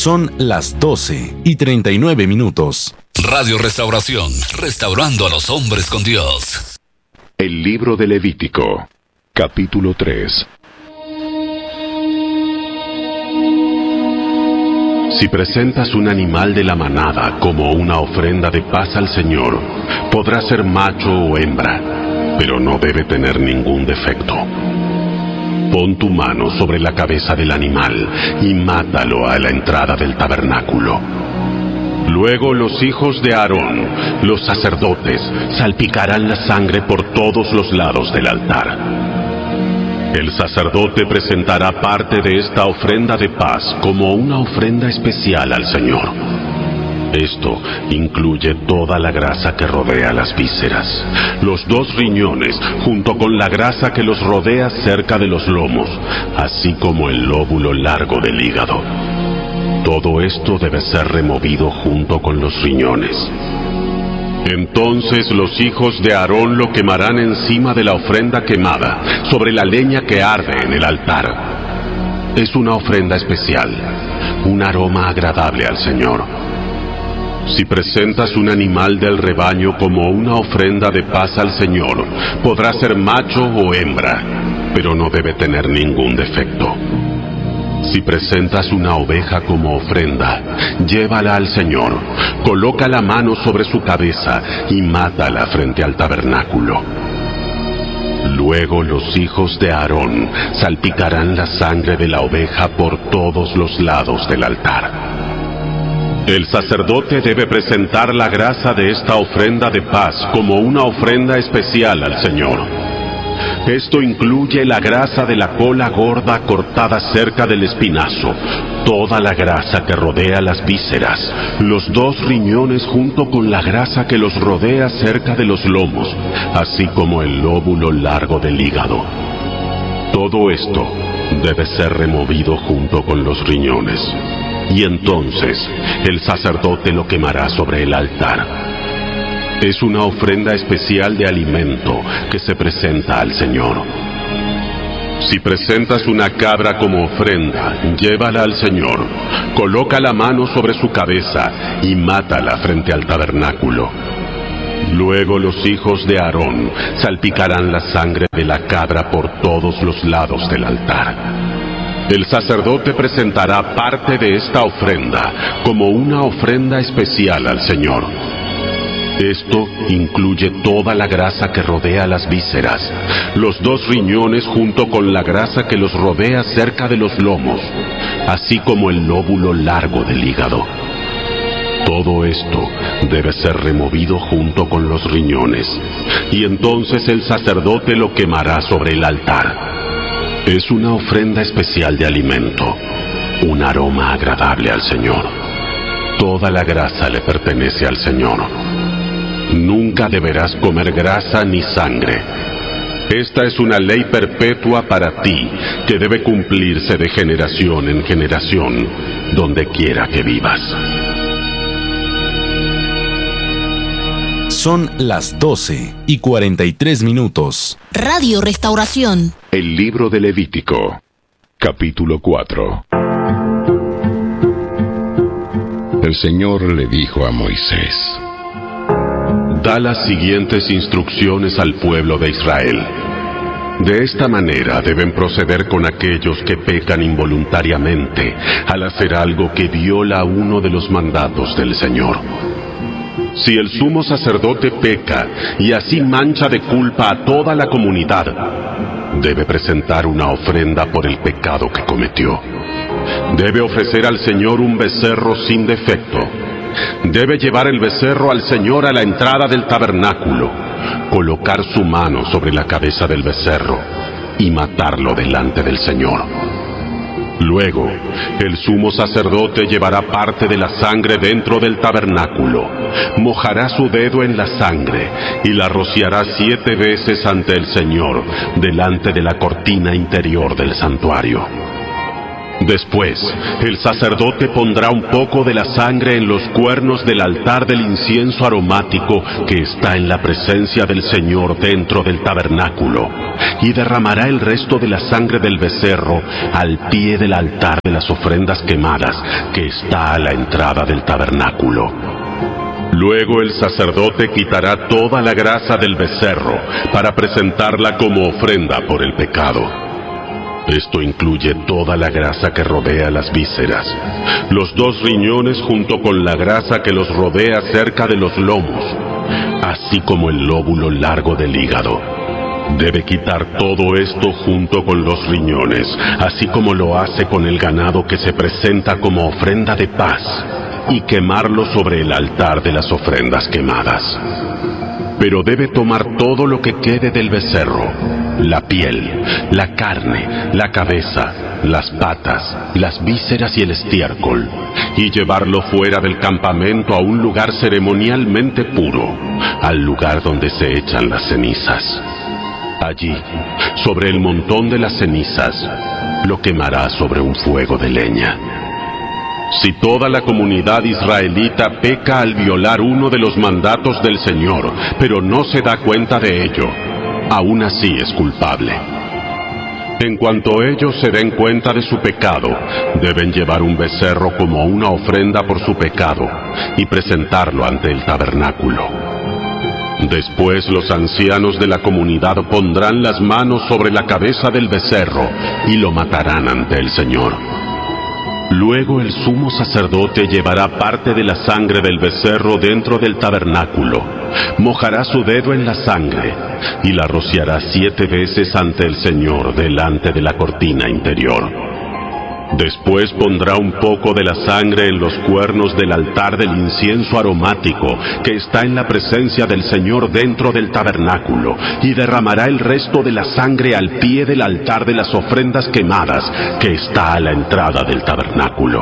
Son las 12:39. Radio Restauración, restaurando a los hombres con Dios. El libro de Levítico, capítulo 3. Si presentas un animal de la manada como una ofrenda de paz al Señor, podrá ser macho o hembra, pero no debe tener ningún defecto. Pon tu mano sobre la cabeza del animal y mátalo a la entrada del tabernáculo. Luego los hijos de Aarón, los sacerdotes, salpicarán la sangre por todos los lados del altar. El sacerdote presentará parte de esta ofrenda de paz como una ofrenda especial al Señor. Esto incluye toda la grasa que rodea las vísceras, los 2 riñones, junto con la grasa que los rodea cerca de los lomos, así como el lóbulo largo del hígado. Todo esto debe ser removido junto con los riñones. Entonces los hijos de Aarón lo quemarán encima de la ofrenda quemada, sobre la leña que arde en el altar. Es una ofrenda especial, un aroma agradable al Señor. Si presentas un animal del rebaño como una ofrenda de paz al Señor, podrá ser macho o hembra, pero no debe tener ningún defecto. Si presentas una oveja como ofrenda, llévala al Señor, coloca la mano sobre su cabeza y mátala frente al tabernáculo. Luego los hijos de Aarón salpicarán la sangre de la oveja por todos los lados del altar. El sacerdote debe presentar la grasa de esta ofrenda de paz como una ofrenda especial al Señor. Esto incluye la grasa de la cola gorda cortada cerca del espinazo, toda la grasa que rodea las vísceras, los 2 riñones junto con la grasa que los rodea cerca de los lomos, así como el lóbulo largo del hígado. Todo esto debe ser removido junto con los riñones, y entonces el sacerdote lo quemará sobre el altar. Es una ofrenda especial de alimento que se presenta al Señor. Si presentas una cabra como ofrenda, llévala al Señor, coloca la mano sobre su cabeza y mátala frente al tabernáculo. Luego los hijos de Aarón salpicarán la sangre de la cabra por todos los lados del altar. El sacerdote presentará parte de esta ofrenda como una ofrenda especial al Señor. Esto incluye toda la grasa que rodea las vísceras, los 2 riñones junto con la grasa que los rodea cerca de los lomos, así como el lóbulo largo del hígado. Todo esto debe ser removido junto con los riñones, y entonces el sacerdote lo quemará sobre el altar. Es una ofrenda especial de alimento, un aroma agradable al Señor. Toda la grasa le pertenece al Señor. Nunca deberás comer grasa ni sangre. Esta es una ley perpetua para ti, que debe cumplirse de generación en generación, donde quiera que vivas. Son las 12:43. Radio Restauración. El libro de Levítico, capítulo 4. El Señor le dijo a Moisés: da las siguientes instrucciones al pueblo de Israel. De esta manera deben proceder con aquellos que pecan involuntariamente al hacer algo que viola uno de los mandatos del Señor. Si el sumo sacerdote peca y así mancha de culpa a toda la comunidad, debe presentar una ofrenda por el pecado que cometió. Debe ofrecer al Señor un becerro sin defecto. Debe llevar el becerro al Señor a la entrada del tabernáculo, colocar su mano sobre la cabeza del becerro y matarlo delante del Señor. Luego, el sumo sacerdote llevará parte de la sangre dentro del tabernáculo, mojará su dedo en la sangre y la rociará 7 veces ante el Señor, delante de la cortina interior del santuario. Después, el sacerdote pondrá un poco de la sangre en los cuernos del altar del incienso aromático que está en la presencia del Señor dentro del tabernáculo, y derramará el resto de la sangre del becerro al pie del altar de las ofrendas quemadas que está a la entrada del tabernáculo. Luego el sacerdote quitará toda la grasa del becerro para presentarla como ofrenda por el pecado. Esto incluye toda la grasa que rodea las vísceras, los 2 riñones junto con la grasa que los rodea cerca de los lomos, así como el lóbulo largo del hígado. Debe quitar todo esto junto con los riñones, así como lo hace con el ganado que se presenta como ofrenda de paz, y quemarlo sobre el altar de las ofrendas quemadas. Pero debe tomar todo lo que quede del becerro, la piel, la carne, la cabeza, las patas, las vísceras y el estiércol, y llevarlo fuera del campamento a un lugar ceremonialmente puro, al lugar donde se echan las cenizas. Allí, sobre el montón de las cenizas, lo quemará sobre un fuego de leña. Si toda la comunidad israelita peca al violar uno de los mandatos del Señor, pero no se da cuenta de ello, aún así es culpable. En cuanto ellos se den cuenta de su pecado, deben llevar un becerro como una ofrenda por su pecado y presentarlo ante el tabernáculo. Después los ancianos de la comunidad pondrán las manos sobre la cabeza del becerro y lo matarán ante el Señor. Luego el sumo sacerdote llevará parte de la sangre del becerro dentro del tabernáculo, mojará su dedo en la sangre y la rociará 7 veces ante el Señor delante de la cortina interior. Después pondrá un poco de la sangre en los cuernos del altar del incienso aromático que está en la presencia del Señor dentro del tabernáculo, y derramará el resto de la sangre al pie del altar de las ofrendas quemadas que está a la entrada del tabernáculo.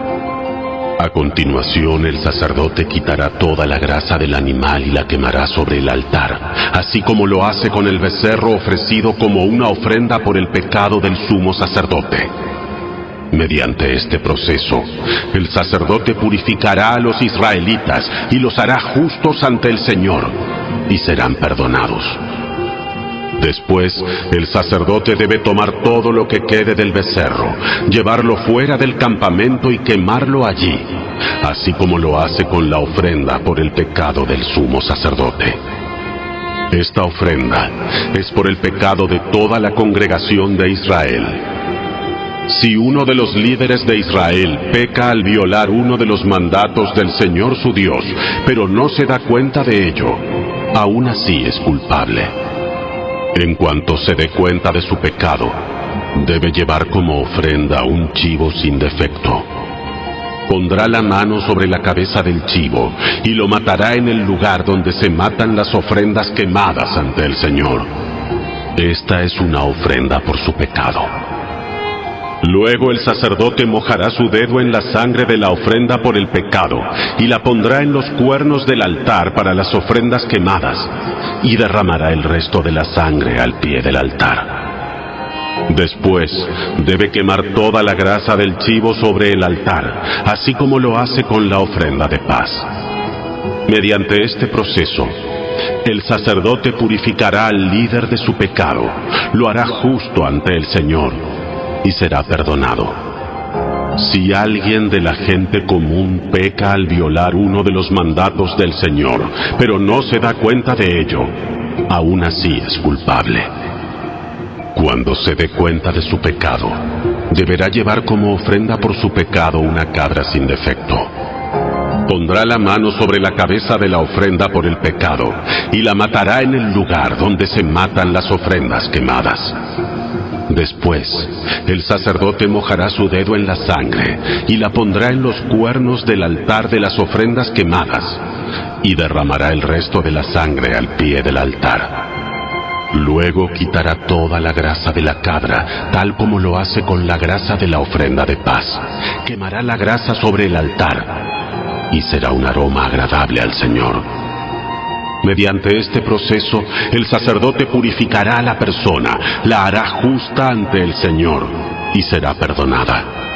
A continuación el sacerdote quitará toda la grasa del animal y la quemará sobre el altar, así como lo hace con el becerro ofrecido como una ofrenda por el pecado del sumo sacerdote. Mediante este proceso, el sacerdote purificará a los israelitas y los hará justos ante el Señor, y serán perdonados. Después, el sacerdote debe tomar todo lo que quede del becerro, llevarlo fuera del campamento y quemarlo allí, así como lo hace con la ofrenda por el pecado del sumo sacerdote. Esta ofrenda es por el pecado de toda la congregación de Israel. Si uno de los líderes de Israel peca al violar uno de los mandatos del Señor su Dios, pero no se da cuenta de ello, aún así es culpable. En cuanto se dé cuenta de su pecado, debe llevar como ofrenda un chivo sin defecto. Pondrá la mano sobre la cabeza del chivo y lo matará en el lugar donde se matan las ofrendas quemadas ante el Señor. Esta es una ofrenda por su pecado. Luego el sacerdote mojará su dedo en la sangre de la ofrenda por el pecado y la pondrá en los cuernos del altar para las ofrendas quemadas, y derramará el resto de la sangre al pie del altar. Después debe quemar toda la grasa del chivo sobre el altar, así como lo hace con la ofrenda de paz. Mediante este proceso, el sacerdote purificará al líder de su pecado, lo hará justo ante el Señor, y será perdonado. Si alguien de la gente común peca al violar uno de los mandatos del Señor, pero no se da cuenta de ello, aún así es culpable. Cuando se dé cuenta de su pecado, deberá llevar como ofrenda por su pecado una cabra sin defecto. Pondrá la mano sobre la cabeza de la ofrenda por el pecado y la matará en el lugar donde se matan las ofrendas quemadas. Después, el sacerdote mojará su dedo en la sangre y la pondrá en los cuernos del altar de las ofrendas quemadas, y derramará el resto de la sangre al pie del altar. Luego quitará toda la grasa de la cabra, tal como lo hace con la grasa de la ofrenda de paz. Quemará la grasa sobre el altar, y será un aroma agradable al Señor. Mediante este proceso, el sacerdote purificará a la persona, la hará justa ante el Señor, y será perdonada.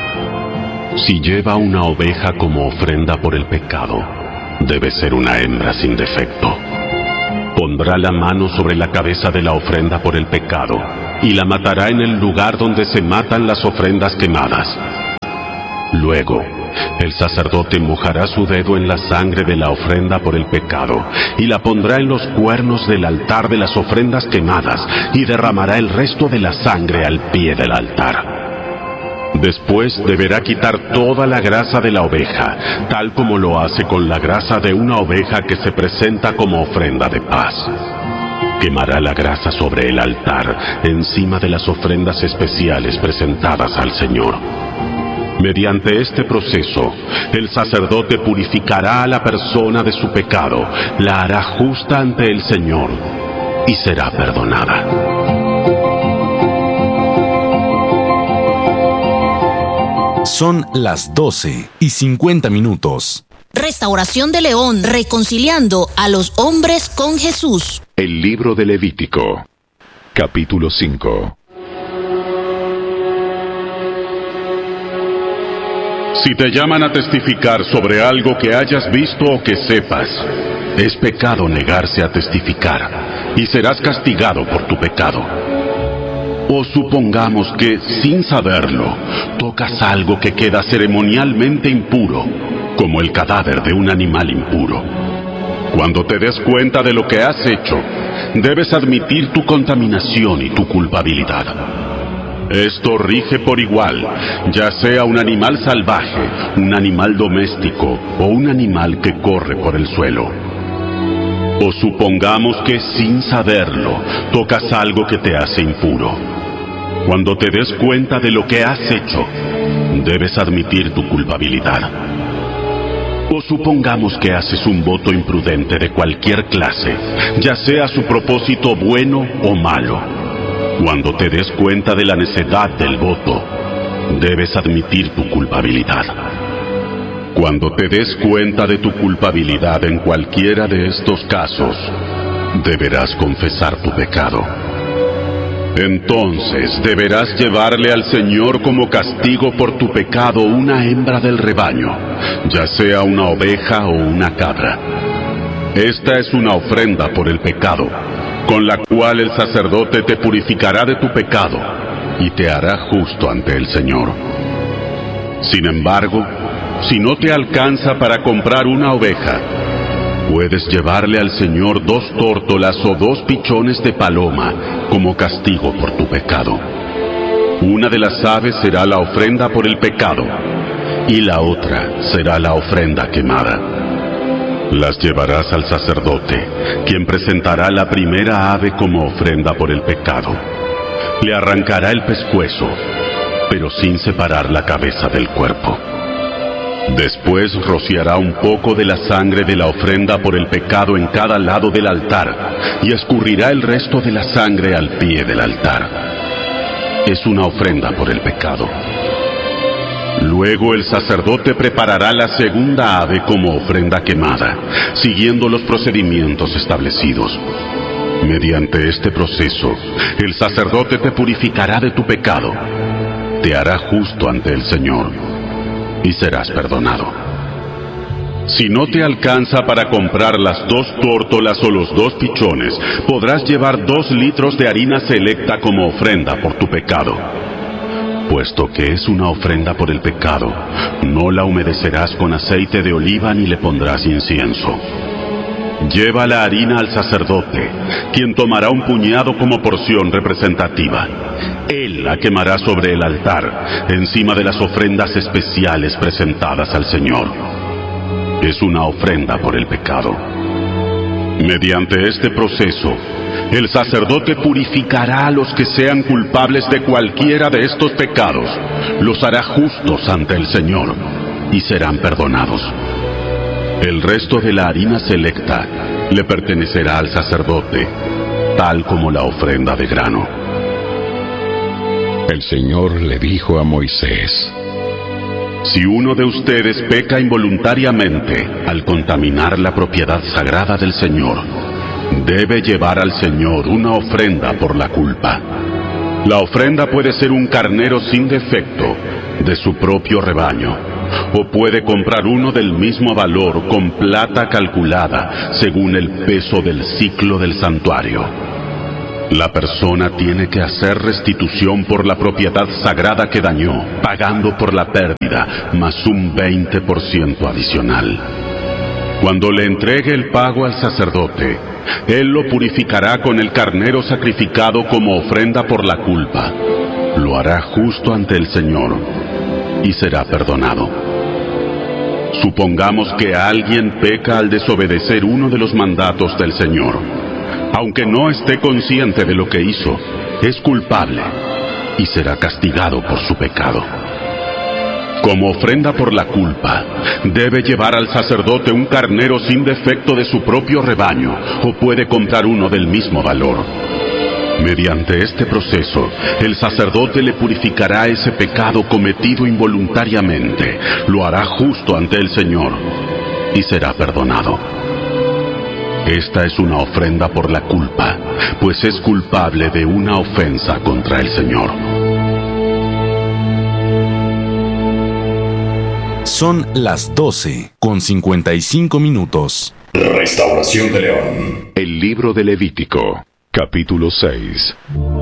Si lleva una oveja como ofrenda por el pecado, debe ser una hembra sin defecto. Pondrá la mano sobre la cabeza de la ofrenda por el pecado, y la matará en el lugar donde se matan las ofrendas quemadas. Luego, el sacerdote mojará su dedo en la sangre de la ofrenda por el pecado, y la pondrá en los cuernos del altar de las ofrendas quemadas, y derramará el resto de la sangre al pie del altar. Después deberá quitar toda la grasa de la oveja, tal como lo hace con la grasa de una oveja que se presenta como ofrenda de paz. Quemará la grasa sobre el altar, encima de las ofrendas especiales presentadas al Señor. Mediante este proceso, el sacerdote purificará a la persona de su pecado, la hará justa ante el Señor y será perdonada. Son las 12:50. Restauración de León, reconciliando a los hombres con Jesús. El libro de Levítico, capítulo 5. Si te llaman a testificar sobre algo que hayas visto o que sepas, es pecado negarse a testificar, y serás castigado por tu pecado. O supongamos que, sin saberlo, tocas algo que queda ceremonialmente impuro, como el cadáver de un animal impuro. Cuando te des cuenta de lo que has hecho, debes admitir tu contaminación y tu culpabilidad. Esto rige por igual, ya sea un animal salvaje, un animal doméstico o un animal que corre por el suelo. O supongamos que sin saberlo, tocas algo que te hace impuro. Cuando te des cuenta de lo que has hecho, debes admitir tu culpabilidad. O supongamos que haces un voto imprudente de cualquier clase, ya sea su propósito bueno o malo. Cuando te des cuenta de la necedad del voto, debes admitir tu culpabilidad. Cuando te des cuenta de tu culpabilidad en cualquiera de estos casos, deberás confesar tu pecado. Entonces deberás llevarle al Señor como castigo por tu pecado una hembra del rebaño, ya sea una oveja o una cabra. Esta es una ofrenda por el pecado, con la cual el sacerdote te purificará de tu pecado y te hará justo ante el Señor. Sin embargo, si no te alcanza para comprar una oveja, puedes llevarle al Señor 2 tórtolas o 2 pichones de paloma como castigo por tu pecado. Una de las aves será la ofrenda por el pecado, y la otra será la ofrenda quemada. Las llevarás al sacerdote, quien presentará la primera ave como ofrenda por el pecado. Le arrancará el pescuezo, pero sin separar la cabeza del cuerpo. Después rociará un poco de la sangre de la ofrenda por el pecado en cada lado del altar, y escurrirá el resto de la sangre al pie del altar. Es una ofrenda por el pecado. Luego el sacerdote preparará la segunda ave como ofrenda quemada, siguiendo los procedimientos establecidos. Mediante este proceso, el sacerdote te purificará de tu pecado, te hará justo ante el Señor y serás perdonado. Si no te alcanza para comprar las 2 tórtolas o los 2 pichones, podrás llevar 2 litros de harina selecta como ofrenda por tu pecado. Puesto que es una ofrenda por el pecado, no la humedecerás con aceite de oliva ni le pondrás incienso. Lleva la harina al sacerdote, quien tomará un puñado como porción representativa. Él la quemará sobre el altar, encima de las ofrendas especiales presentadas al Señor. Es una ofrenda por el pecado. Mediante este proceso, el sacerdote purificará a los que sean culpables de cualquiera de estos pecados, los hará justos ante el Señor y serán perdonados. El resto de la harina selecta le pertenecerá al sacerdote, tal como la ofrenda de grano. El Señor le dijo a Moisés: Si uno de ustedes peca involuntariamente al contaminar la propiedad sagrada del Señor, debe llevar al Señor una ofrenda por la culpa. La ofrenda puede ser un carnero sin defecto, de su propio rebaño, o puede comprar uno del mismo valor con plata calculada según el peso del siclo del santuario. La persona tiene que hacer restitución por la propiedad sagrada que dañó, pagando por la pérdida más un 20% adicional. Cuando le entregue el pago al sacerdote, él lo purificará con el carnero sacrificado como ofrenda por la culpa. Lo hará justo ante el Señor y será perdonado. Supongamos que alguien peca al desobedecer uno de los mandatos del Señor. Aunque no esté consciente de lo que hizo, es culpable y será castigado por su pecado. Como ofrenda por la culpa, debe llevar al sacerdote un carnero sin defecto de su propio rebaño, o puede comprar uno del mismo valor. Mediante este proceso, el sacerdote le purificará ese pecado cometido involuntariamente, lo hará justo ante el Señor y será perdonado. Esta es una ofrenda por la culpa, pues es culpable de una ofensa contra el Señor. Son las 12:55. Restauración de León. El libro de Levítico, capítulo 6.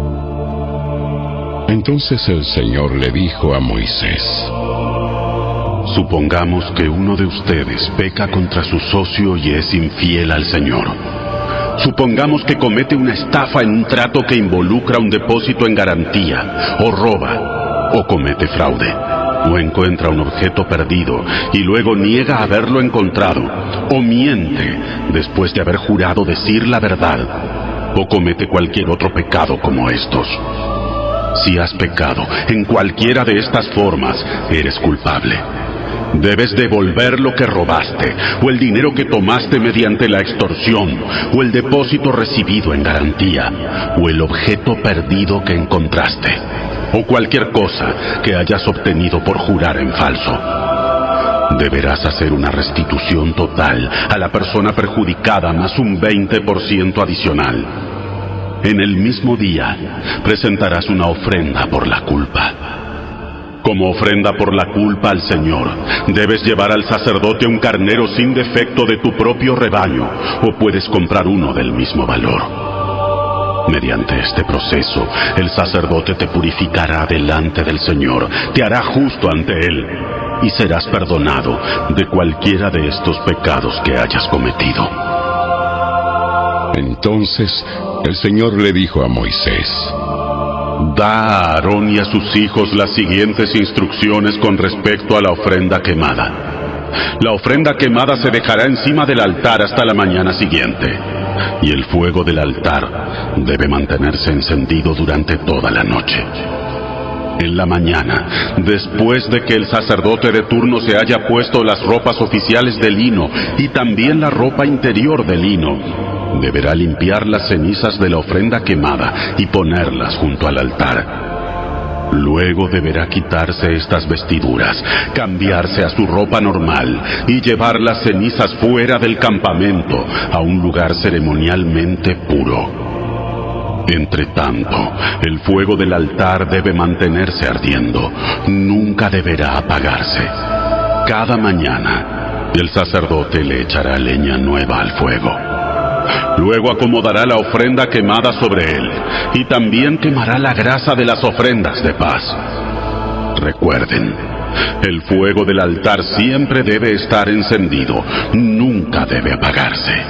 Entonces el Señor le dijo a Moisés: Supongamos que uno de ustedes peca contra su socio y es infiel al Señor. Supongamos que comete una estafa en un trato que involucra un depósito en garantía, o roba, o comete fraude, o encuentra un objeto perdido y luego niega haberlo encontrado, o miente después de haber jurado decir la verdad, o comete cualquier otro pecado como estos. Si has pecado en cualquiera de estas formas, eres culpable. Debes devolver lo que robaste, o el dinero que tomaste mediante la extorsión, o el depósito recibido en garantía, o el objeto perdido que encontraste, o cualquier cosa que hayas obtenido por jurar en falso. Deberás hacer una restitución total a la persona perjudicada más un 20% adicional. En el mismo día, presentarás una ofrenda por la culpa. Como ofrenda por la culpa al Señor, debes llevar al sacerdote un carnero sin defecto de tu propio rebaño, o puedes comprar uno del mismo valor. Mediante este proceso, el sacerdote te purificará delante del Señor, te hará justo ante Él, y serás perdonado de cualquiera de estos pecados que hayas cometido. Entonces el Señor le dijo a Moisés: Da a Aarón y a sus hijos las siguientes instrucciones con respecto a la ofrenda quemada. La ofrenda quemada se dejará encima del altar hasta la mañana siguiente, y el fuego del altar debe mantenerse encendido durante toda la noche. En la mañana, después de que el sacerdote de turno se haya puesto las ropas oficiales de lino y también la ropa interior de lino, deberá limpiar las cenizas de la ofrenda quemada y ponerlas junto al altar. Luego deberá quitarse estas vestiduras, cambiarse a su ropa normal y llevar las cenizas fuera del campamento a un lugar ceremonialmente puro. Entre tanto, el fuego del altar debe mantenerse ardiendo, nunca deberá apagarse. Cada mañana, el sacerdote le echará leña nueva al fuego. Luego acomodará la ofrenda quemada sobre él, y también quemará la grasa de las ofrendas de paz. Recuerden, el fuego del altar siempre debe estar encendido, nunca debe apagarse.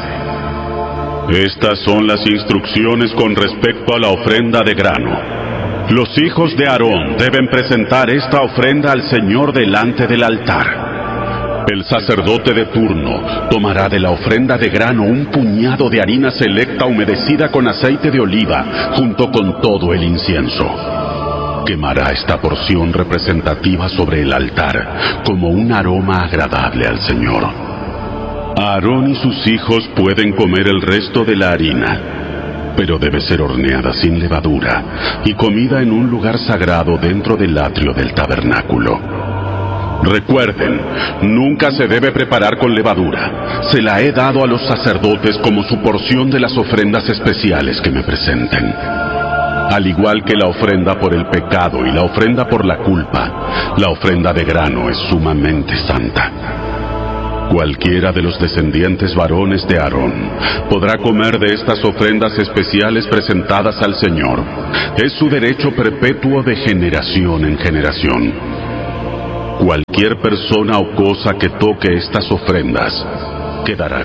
Estas son las instrucciones con respecto a la ofrenda de grano. Los hijos de Aarón deben presentar esta ofrenda al Señor delante del altar. El sacerdote de turno tomará de la ofrenda de grano un puñado de harina selecta humedecida con aceite de oliva, junto con todo el incienso. Quemará esta porción representativa sobre el altar como un aroma agradable al Señor. Aarón y sus hijos pueden comer el resto de la harina, pero debe ser horneada sin levadura y comida en un lugar sagrado dentro del atrio del tabernáculo. Recuerden, nunca se debe preparar con levadura. Se la he dado a los sacerdotes como su porción de las ofrendas especiales que me presenten. al igual que la ofrenda por el pecado y la ofrenda por la culpa, la ofrenda de grano es sumamente santa. Cualquiera de los descendientes varones de Aarón podrá comer de estas ofrendas especiales presentadas al Señor. Es su derecho perpetuo de generación en generación. Cualquier persona o cosa que toque estas ofrendas quedará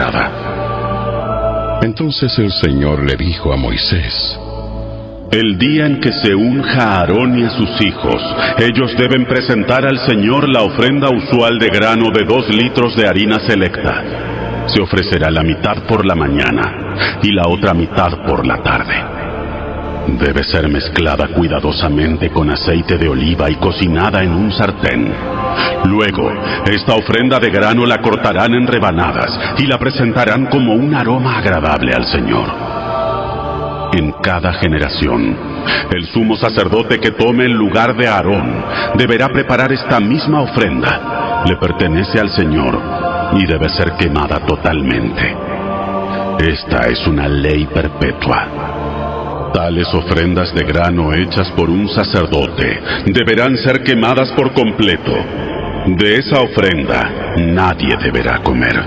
consagrada. Entonces el Señor le dijo a Moisés: el día en que se unja a Aarón y a sus hijos, ellos deben presentar al Señor la ofrenda usual de grano de 2 litros de harina selecta. Se ofrecerá la mitad por la mañana y la otra mitad por la tarde. Debe ser mezclada cuidadosamente con aceite de oliva y cocinada en un sartén. Luego, esta ofrenda de grano la cortarán en rebanadas y la presentarán como un aroma agradable al Señor. En cada generación, el sumo sacerdote que tome el lugar de Aarón deberá preparar esta misma ofrenda. Le pertenece al Señor y debe ser quemada totalmente. Esta es una ley perpetua. Tales ofrendas de grano hechas por un sacerdote deberán ser quemadas por completo. De esa ofrenda nadie deberá comer.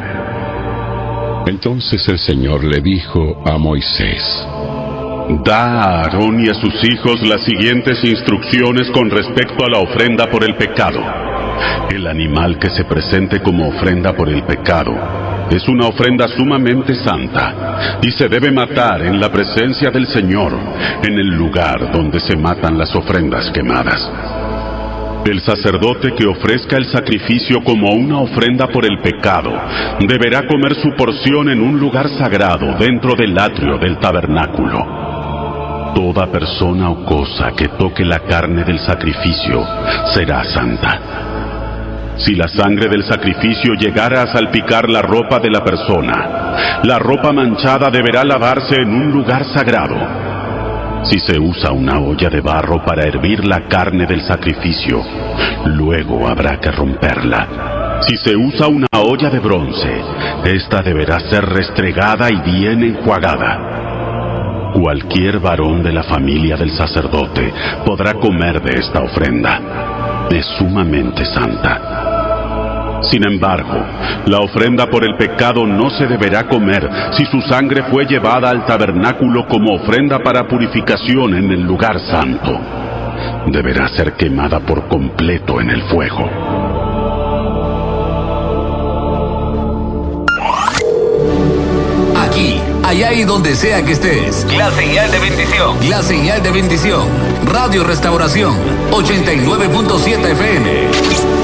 Entonces el Señor le dijo a Moisés: da a Aarón y a sus hijos las siguientes instrucciones con respecto a la ofrenda por el pecado. El animal que se presente como ofrenda por el pecado es una ofrenda sumamente santa y se debe matar en la presencia del Señor, en el lugar donde se matan las ofrendas quemadas. El sacerdote que ofrezca el sacrificio como una ofrenda por el pecado deberá comer su porción en un lugar sagrado dentro del atrio del tabernáculo. Toda persona o cosa que toque la carne del sacrificio será santa. Si la sangre del sacrificio llegara a salpicar la ropa de la persona, la ropa manchada deberá lavarse en un lugar sagrado. Si se usa una olla de barro para hervir la carne del sacrificio, luego habrá que romperla. Si se usa una olla de bronce, esta deberá ser restregada y bien enjuagada. Cualquier varón de la familia del sacerdote podrá comer de esta ofrenda. Es sumamente santa. Sin embargo, la ofrenda por el pecado no se deberá comer si su sangre fue llevada al tabernáculo como ofrenda para purificación en el lugar santo. Deberá ser quemada por completo en el fuego. Aquí, allá y donde sea que estés. La señal de bendición. La señal de bendición. Radio Restauración 89.7 FM.